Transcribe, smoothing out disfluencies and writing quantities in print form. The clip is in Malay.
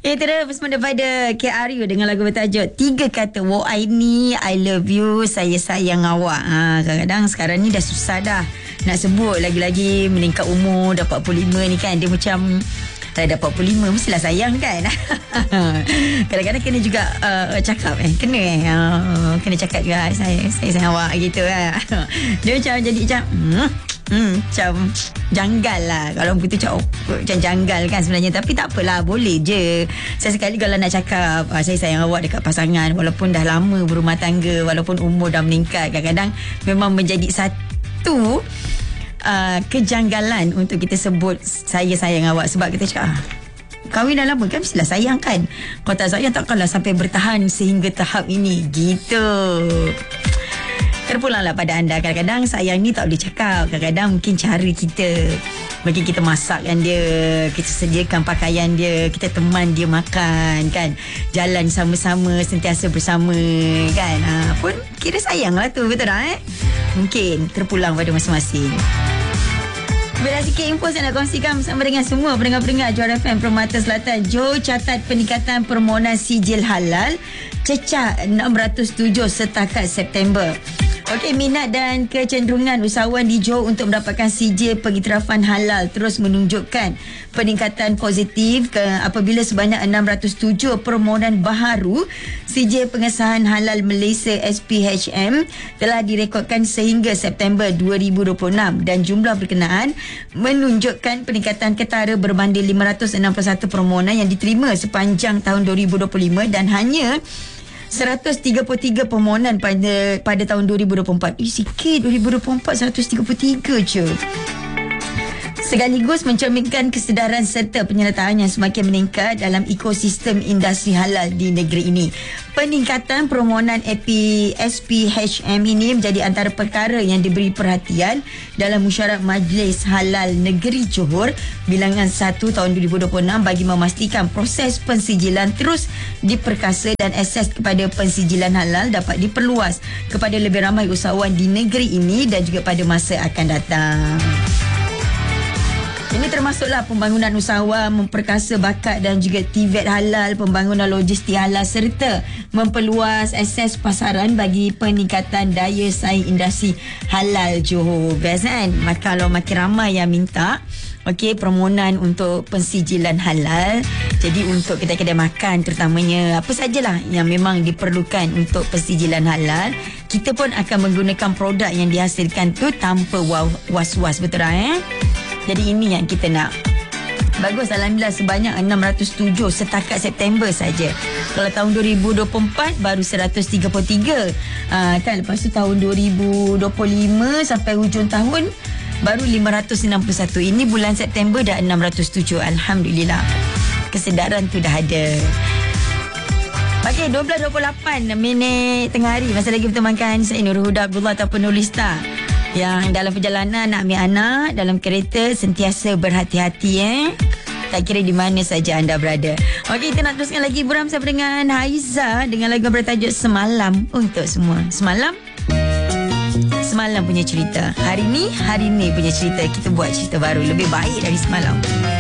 Itu dah bersama daripada KRU dengan lagu bertajuk 3 kata Wo I ni, I love you, saya sayang awak. Kadang-kadang sekarang ni dah susah dah nak sebut. Lagi-lagi meningkat umur, dah 45 ni kan. Dia macam dah 45 mestilah sayang kan. Kadang-kadang kena juga cakap kena cakap juga saya sayang awak gitu lah. Dia macam jadi macam janggal lah kalau begitu, macam janggal kan sebenarnya. Tapi tak apalah, boleh je. Saya sekali kalau nak cakap saya sayang awak dekat pasangan, walaupun dah lama berumah tangga, walaupun umur dah meningkat, kadang-kadang memang menjadi satu kejanggalan untuk kita sebut saya sayang awak. Sebab kita cakap kahwin dah lama kan, mestilah sayang kan. Kalau tak sayang takkanlah sampai bertahan sehingga tahap ini gitu. Terpulanglah pada anda. Kadang-kadang sayang ni tak boleh cakap. Kadang-kadang mungkin cara kita, mungkin kita masakkan dia, kita sediakan pakaian dia, kita teman dia makan kan, jalan sama-sama, sentiasa bersama kan, pun kira sayang lah tu, betul tak Mungkin terpulang pada masing-masing. Beda sikit info saya nak kongsikan bersama dengan semua pendengar-pendengar Johor FM Permata Selatan. Johor catat peningkatan permohonan sijil halal cecah 607 setakat September. Okey, minat dan kecenderungan usahawan di Johor untuk mendapatkan sijil pengiktirafan halal terus menunjukkan peningkatan positif apabila sebanyak 607 permohonan baharu sijil pengesahan halal Malaysia SPHM telah direkodkan sehingga September 2026 dan jumlah berkenaan menunjukkan peningkatan ketara berbanding 561 permohonan yang diterima sepanjang tahun 2025 dan hanya 133 permohonan pada tahun 2024. Sikit 2024 133 je. Sekaligus mencerminkan kesedaran serta penyertaan yang semakin meningkat dalam ekosistem industri halal di negeri ini. Peningkatan permohonan SPHM ini menjadi antara perkara yang diberi perhatian dalam mesyuarat Majlis Halal Negeri Johor bilangan 1 tahun 2026 bagi memastikan proses pensijilan terus diperkasa dan akses kepada pensijilan halal dapat diperluas kepada lebih ramai usahawan di negeri ini dan juga pada masa akan datang. Ini termasuklah pembangunan usahawan, memperkasa bakat dan juga TVET halal, pembangunan logistik halal serta memperluas akses pasaran bagi peningkatan daya saing industri halal Johor. Best kan? Kalau makin ramai yang minta permohonan untuk pensijilan halal. Jadi untuk kedai-kedai makan terutamanya, apa sajalah yang memang diperlukan untuk pensijilan halal, kita pun akan menggunakan produk yang dihasilkan tu tanpa was-was, betul tak Jadi ini yang kita nak. Bagus, alhamdulillah sebanyak 607 setakat September saja. Kalau tahun 2024 baru 133 kan. Lepas tu tahun 2025 sampai hujung tahun baru 561. Ini bulan September dah 607. Alhamdulillah, kesedaran tu dah ada. Okey, 12.28 minit tengah hari. Masa lagi bertemankan saya Nurul Huda Abdullah ataupun Nurlista, yang dalam perjalanan nak ambil anak dalam kereta sentiasa berhati-hati tak kira di mana saja anda berada. Okey, kita nak teruskan lagi buram bersama dengan Haiza dengan lagu bertajuk Semalam untuk semua. Semalam punya cerita. Hari ni punya cerita. Kita buat cerita baru lebih baik dari semalam.